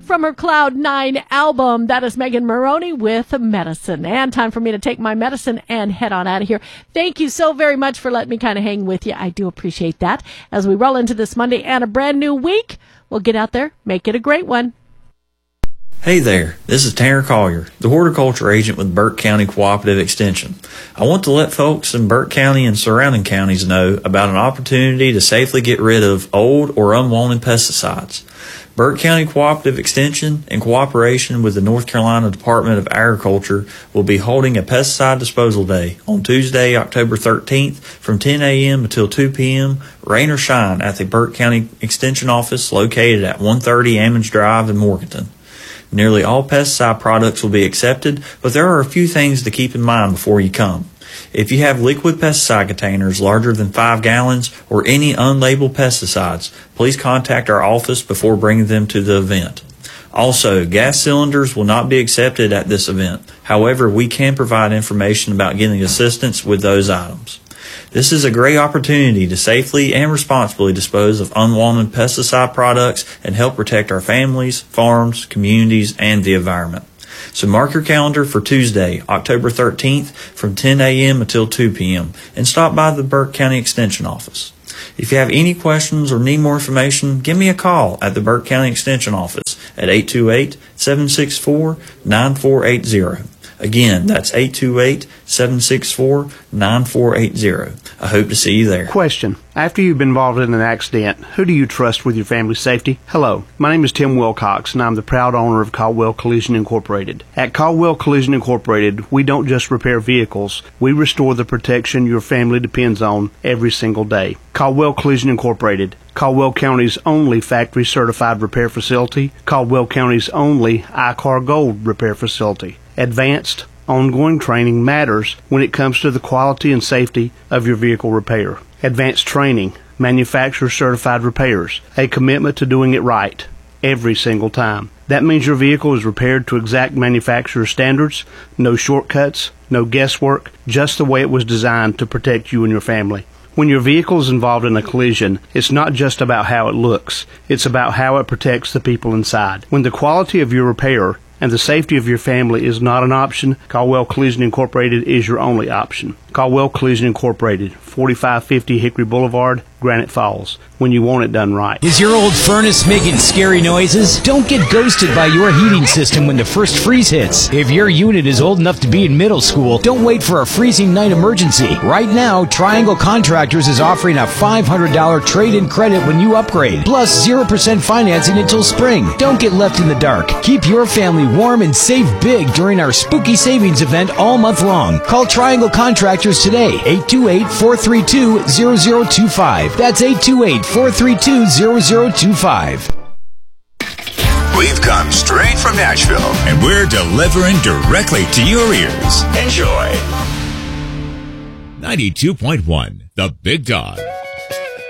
from her Cloud 9 album. That is Megan Moroney with Medicine. And time for me to take my medicine and head on out of here. Thank you so very much for letting me kind of hang with you. I do appreciate that. As we roll into this Monday and a brand new week, we'll get out there, make it a great one. Hey there, this is Tanner Collier, the horticulture agent with Burke County Cooperative Extension. I want to let folks in Burke County and surrounding counties know about an opportunity to safely get rid of old or unwanted pesticides. Burke County Cooperative Extension, in cooperation with the North Carolina Department of Agriculture, will be holding a pesticide disposal day on Tuesday, October 13th from 10 a.m. until 2 p.m., rain or shine, at the Burke County Extension Office located at 130 Ammons Drive in Morganton. Nearly all pesticide products will be accepted, but there are a few things to keep in mind before you come. If you have liquid pesticide containers larger than 5 gallons or any unlabeled pesticides, please contact our office before bringing them to the event. Also, gas cylinders will not be accepted at this event. However, we can provide information about getting assistance with those items. This is a great opportunity to safely and responsibly dispose of unwanted pesticide products and help protect our families, farms, communities, and the environment. So mark your calendar for Tuesday, October 13th from 10 a.m. until 2 p.m. and stop by the Burke County Extension Office. If you have any questions or need more information, give me a call at the Burke County Extension Office at 828-764-9480. Again, that's 828-764-9480. I hope to see you there. Question. After you've been involved in an accident, who do you trust with your family's safety? Hello, my name is Tim Wilcox, and I'm the proud owner of Caldwell Collision Incorporated. At Caldwell Collision Incorporated, we don't just repair vehicles, we restore the protection your family depends on every single day. Caldwell Collision Incorporated, Caldwell County's only factory-certified repair facility, Caldwell County's only ICAR Gold repair facility. Advanced, ongoing training matters when it comes to the quality and safety of your vehicle repair. Advanced training, manufacturer-certified repairs, a commitment to doing it right every single time. That means your vehicle is repaired to exact manufacturer standards, no shortcuts, no guesswork, just the way it was designed to protect you and your family. When your vehicle is involved in a collision, it's not just about how it looks, it's about how it protects the people inside. When the quality of your repair and the safety of your family is not an option, Caldwell Collision Incorporated is your only option. Caldwell Collision Incorporated, 4550 Hickory Boulevard, Granite Falls. When you want it done right. Is your old furnace making scary noises? Don't get ghosted by your heating system when the first freeze hits. If your unit is old enough to be in middle school, don't wait for a freezing night emergency. Right now, Triangle Contractors is offering a $500 trade-in credit when you upgrade, plus 0% financing until spring. Don't get left in the dark. Keep your family warm and save big during our spooky savings event all month long. Call Triangle Contractors today, 828-432-0025. That's 828-432-0025. We've come straight from Nashville, and we're delivering directly to your ears. Enjoy. 92.1, The Big Dog.